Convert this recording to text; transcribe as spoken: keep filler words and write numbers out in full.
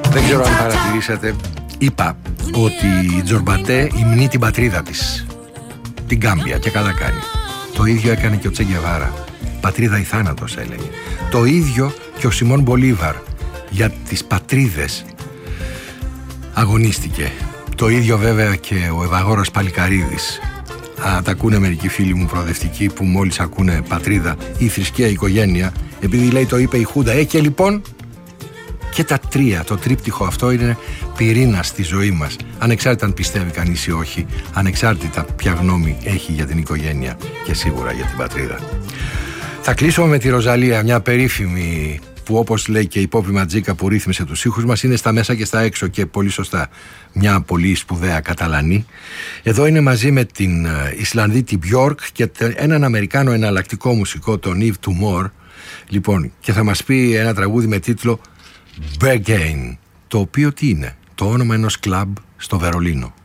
Δεν ξέρω αν παρατηρήσατε, είπα ότι η Τζορμπατέ υμνεί την πατρίδα της, την Γκάμπια, και καλά κάνει. Το ίδιο έκανε και ο Τσε Γκεβάρα. Πατρίδα ή θάνατος, έλεγε. Το ίδιο και ο Σιμών Μπολίβαρ. Για τις πατρίδες αγωνίστηκε. Το ίδιο βέβαια και ο Ευαγόρας Παλικαρίδης. Α, τα ακούνε μερικοί φίλοι μου προοδευτικοί που μόλις ακούνε πατρίδα ή θρησκεία, οικογένεια, επειδή λέει το είπε η Χούντα. Ε, και λοιπόν και τα τρία, το τρίπτυχο αυτό είναι πυρήνα στη ζωή μας, ανεξάρτητα αν πιστεύει κανείς ή όχι, ανεξάρτητα ποια γνώμη έχει για την οικογένεια και σίγουρα για την πατρίδα. Θα κλείσω με τη Ροζαλία, μια περίφημη που, όπως λέει και η Πόπη Ματζίκα που ρύθμισε τους ήχους μας, είναι στα μέσα και στα έξω και πολύ σωστά μια πολύ σπουδαία Καταλανή. Εδώ είναι μαζί με την Ισλανδή τη Björk και έναν Αμερικάνο εναλλακτικό μουσικό, τον Yves Tumor. Λοιπόν, και θα μας πει ένα τραγούδι με τίτλο Berghain, το οποίο τι είναι? Το όνομα ενός κλαμπ στο Βερολίνο.